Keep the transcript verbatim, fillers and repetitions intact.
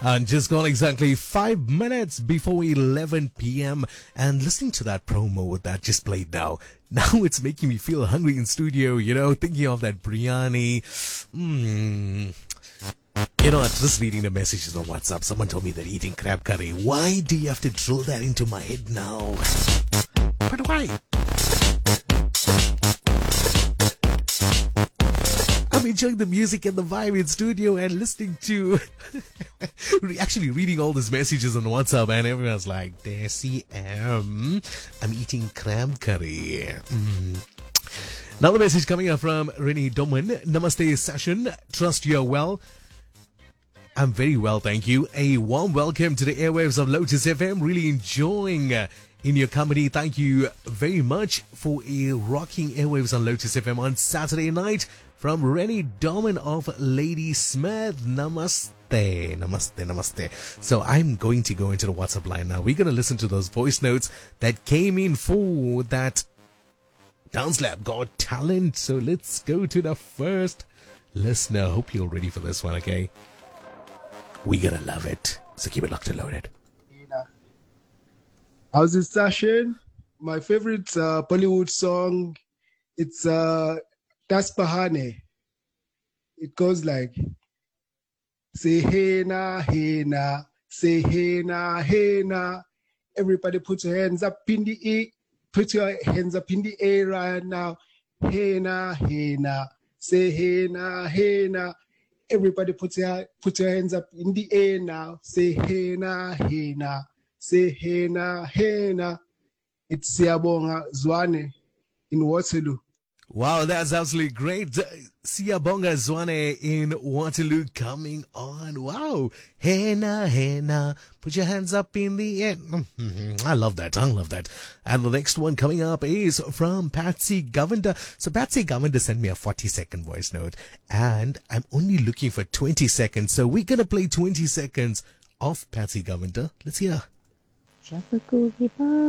And just gone exactly five minutes before eleven p.m. And listening to that promo that just played now, now it's making me feel hungry in studio, you know, thinking of that biryani. Mmm. You know, just reading the messages on WhatsApp, someone told me they're eating crab curry. Why do you have to drill that into my head now? But why? I'm enjoying the music and the vibe in studio and listening to, actually reading all these messages on WhatsApp, and everyone's like, there C M, I'm eating crab curry. Mm. Another message coming up from Rini Doman. Namaste session. Trust you're well. I'm very well, thank you. A warm welcome to the airwaves of Lotus F M. Really enjoying uh, in your company. Thank you very much for a rocking airwaves on Lotus F M on Saturday night from Rennie Dorman of Lady Smith. Namaste, namaste, namaste. So I'm going to go into the WhatsApp line now. We're going to listen to those voice notes that came in for that Dance Lab Got Talent. So let's go to the first listener. Hope you're ready for this one, okay? We're going to love it. So keep it locked and loaded. How's this session? My favorite uh, Bollywood song, it's uh, Das Bahane. It goes like, say hey na, hey na, say hey na, hey na. Everybody put your hands up in the air. Put your hands up in the air right now. Hey na, hey na, say hey na, hey na. Everybody put your put your hands up in the air now. Say hey na, hey na. Say hey na, hey na. It's Siyabonga Zwane in Waterloo. Wow, that's absolutely great. Siyabonga Zwane in Waterloo coming on. Wow. Hey na, hey na. Put your hands up in the air. I love that. I love that. And the next one coming up is from Patsy Govender. So Patsy Govender sent me a forty second voice note, and I'm only looking for twenty seconds. So we're going to play twenty seconds of Patsy Govender. Let's hear.